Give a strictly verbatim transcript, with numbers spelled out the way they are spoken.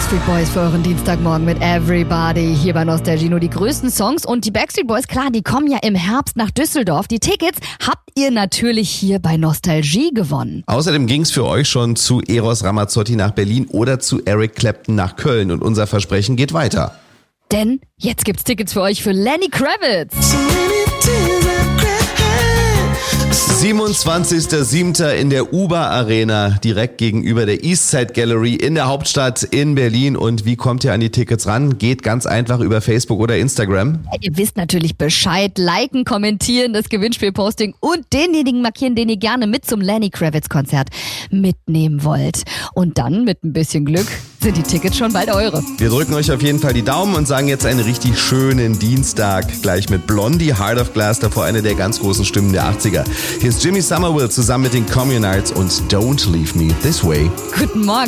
Backstreet Boys für euren Dienstagmorgen mit Everybody hier bei Nostalgie. Nur die größten Songs und die Backstreet Boys, klar, die kommen ja im Herbst nach Düsseldorf. Die Tickets habt ihr natürlich hier bei Nostalgie gewonnen. Außerdem ging's für euch schon zu Eros Ramazzotti nach Berlin oder zu Eric Clapton nach Köln und unser Versprechen geht weiter. Denn jetzt gibt's Tickets für euch für Lenny Kravitz. siebenundzwanzigster siebter in der Uber Arena, direkt gegenüber der Eastside Gallery in der Hauptstadt in Berlin. Und wie kommt ihr an die Tickets ran? Geht ganz einfach über Facebook oder Instagram. Ihr wisst natürlich Bescheid. Liken, kommentieren, das Gewinnspielposting und denjenigen markieren, den ihr gerne mit zum Lenny Kravitz Konzert mitnehmen wollt. Und dann mit ein bisschen Glück sind die Tickets schon bald eure. Wir drücken euch auf jeden Fall die Daumen und sagen jetzt einen richtig schönen Dienstag. Gleich mit Blondie, Heart of Glass, davor eine der ganz großen Stimmen der achtziger. Hier ist Jimmy Somerville zusammen mit den Communards und Don't Leave Me This Way. Guten Morgen.